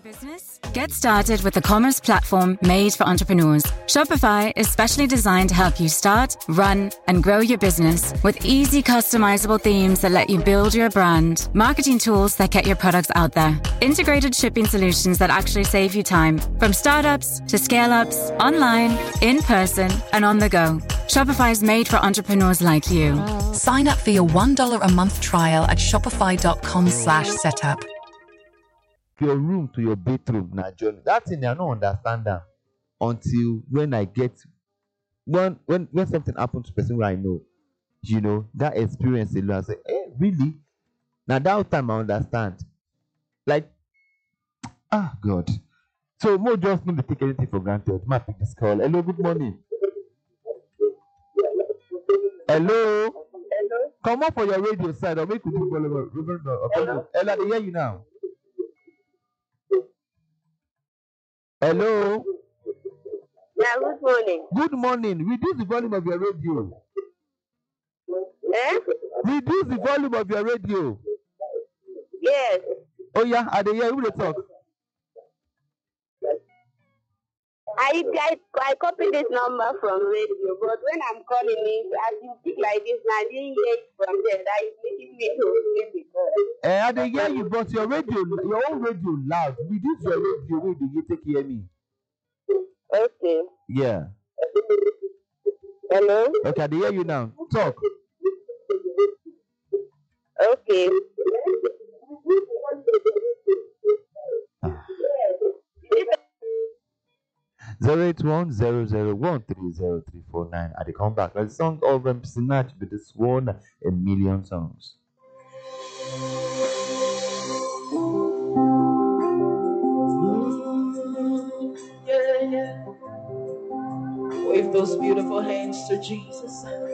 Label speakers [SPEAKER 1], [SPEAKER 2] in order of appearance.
[SPEAKER 1] business? Get started with the commerce platform made for entrepreneurs. Shopify is specially designed to help you start, run, and grow your business with easy customizable themes that let you build your brand, marketing tools that get your products out there, integrated shipping solutions that actually save you time, from startups to scale-ups, online, in person, and on the go. Shopify is made for entrepreneurs like you.
[SPEAKER 2] Sign up for your $1 a month trial at shopify.com/setup.
[SPEAKER 3] Your room to your bedroom, na journey. That thing I don't understand that until when I get when something happens to person where I know, that experience alone. I say, really? Now that time I understand. Like, God. So more just not to take anything for granted. My pick this call. Hello, good morning. Hello.
[SPEAKER 4] Hello.
[SPEAKER 3] Come up for your radio side or make you do Hello, I hear you now. Hello.
[SPEAKER 4] Yeah, good morning.
[SPEAKER 3] Good morning. Reduce the volume of your radio.
[SPEAKER 4] Eh?
[SPEAKER 3] Reduce the volume of your radio.
[SPEAKER 4] Yes.
[SPEAKER 3] Oh yeah, I hear you talk.
[SPEAKER 4] I copied this number from radio, but when I'm calling it, as you speak like this, I didn't hear it from there. That is making me to hear before.
[SPEAKER 3] I hear you, but your own radio loud. Reduce your radio. Wait, do you take hear me?
[SPEAKER 4] Okay.
[SPEAKER 3] Yeah.
[SPEAKER 4] Hello?
[SPEAKER 3] Okay, I hear you now. Talk.
[SPEAKER 4] Okay.
[SPEAKER 3] 08100130349. I come back. The song of Sinach with this one a million songs.
[SPEAKER 5] Yeah. Wave those beautiful hands to Jesus.